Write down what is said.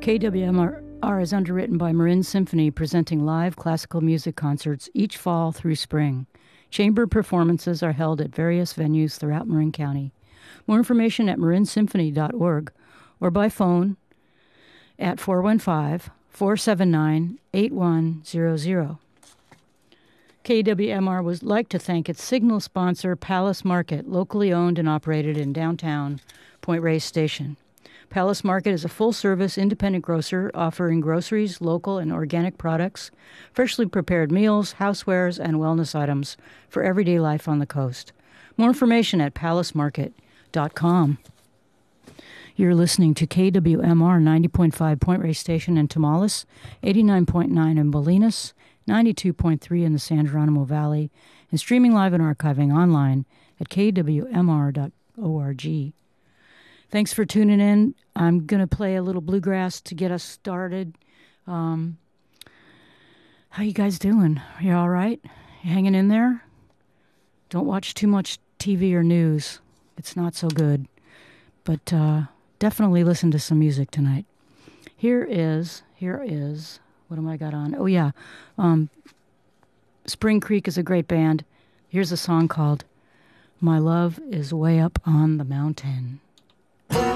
KWMR is underwritten by Marin Symphony, presenting live classical music concerts each fall through spring. Chamber performances are held at various venues throughout Marin County. More information at marinsymphony.org or by phone at 415-479-8100. KWMR would like to thank its signal sponsor, Palace Market, locally owned and operated in downtown Point Reyes Station. Palace Market is a full-service independent grocer offering groceries, local and organic products, freshly prepared meals, housewares, and wellness items for everyday life on the coast. More information at palacemarket.com. You're listening to KWMR 90.5 Point Reyes Station in Tamales, 89.9 in Bolinas, 92.3 in the San Geronimo Valley, and streaming live and archiving online at kwmr.org. Thanks for tuning in. I'm going to play a little bluegrass to get us started. How you guys doing? You all right? You hanging in there? Don't watch too much TV or news. It's not so good. But definitely listen to some music tonight. Here is, what am I got on? Oh, yeah. Spring Creek is a great band. Here's a song called My Love is Way Up on the Mountain.